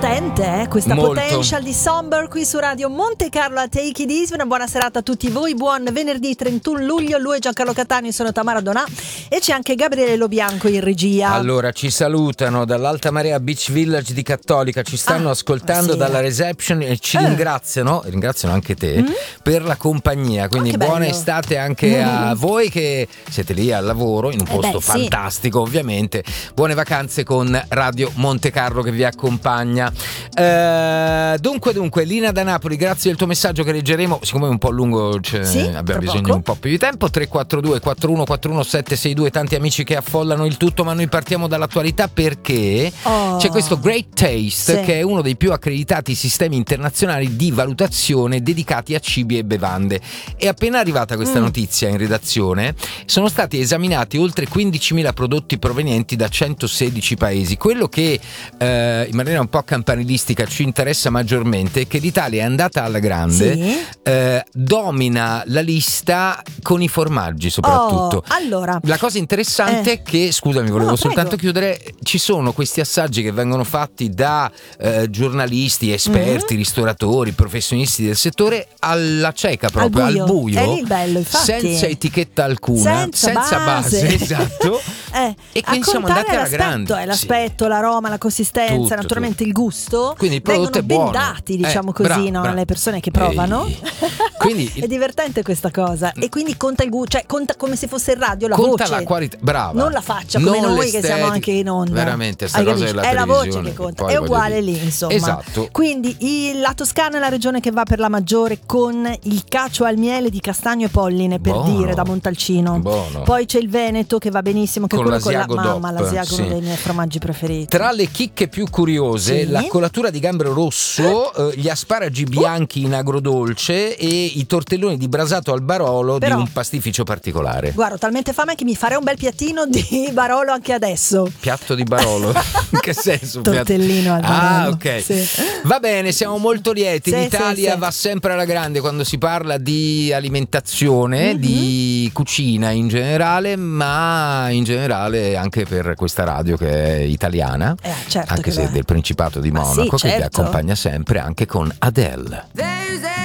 potente, questa Molto. Potential di Somber qui su Radio Monte Carlo a Take It Easy. Una buona serata a tutti voi, buon venerdì 31 luglio. Lui è Giancarlo Cattaneo, sono Tamara Donà e c'è anche Gabriele Lobianco in regia. Allora, ci salutano dall'Alta Marea Beach Village di Cattolica, ci stanno ascoltando sì. dalla reception e ci ringraziano anche te per la compagnia, quindi buona bello. estate anche a voi che siete lì al lavoro in un posto fantastico, ovviamente. Buone vacanze con Radio Monte Carlo che vi accompagna. Dunque, Lina da Napoli, grazie del tuo messaggio che leggeremo, siccome è un po' lungo abbiamo bisogno di un po' più di tempo. 342 4141 762, tanti amici che affollano il tutto, ma noi partiamo dall'attualità perché c'è questo Great Taste che è uno dei più accreditati sistemi internazionali di valutazione dedicati a cibi e bevande. È appena arrivata questa notizia in redazione, sono stati esaminati oltre 15.000 prodotti provenienti da 116 paesi. Quello che in maniera un po' campanilistica ci interessa maggiormente è che l'Italia è andata alla grande, domina la lista con i formaggi soprattutto. Allora, la cosa interessante è che, scusami, volevo soltanto prego. chiudere, ci sono questi assaggi che vengono fatti da giornalisti, esperti, ristoratori, professionisti del settore alla cieca, proprio al buio, è lì il bello, infatti. senza etichetta alcuna, senza base, esatto. E quindi siamo andati alla grande. L'aspetto, l'aroma, la consistenza, naturalmente il gusto. Quindi il prodotto vengono è buono. bendati, diciamo così, no? Le persone che provano. Quindi è divertente questa cosa. E quindi conta il gusto, cioè conta come se fosse il radio, la conta voce. La qualità, brava. Non la faccia come non noi che siamo anche in onda. Veramente, sta cosa della è la voce televisione che conta. Poi è uguale lì, insomma. Esatto. Quindi la Toscana è la regione che va per la maggiore con il cacio al miele di castagno e polline, per dire, da Montalcino. Buono. Poi c'è il Veneto che va benissimo, che con quello con la l'Asiago l'Asiago è uno dei miei formaggi preferiti. Tra le chicche più curiose, la colatura di gambero rosso, gli asparagi bianchi in agrodolce e i tortelloni di brasato al Barolo di un pastificio particolare. Guarda, ho talmente fame che mi farei un bel piattino di Barolo anche adesso. Piatto di Barolo? In che senso? Tortellino al Barolo. Ok. Sì. Va bene, siamo molto lieti. L'Italia va sempre alla grande quando si parla di alimentazione, di cucina in generale, ma in generale anche per questa radio che è italiana, certo, anche se è del Principato di Monaco, che vi accompagna sempre, anche con Adele.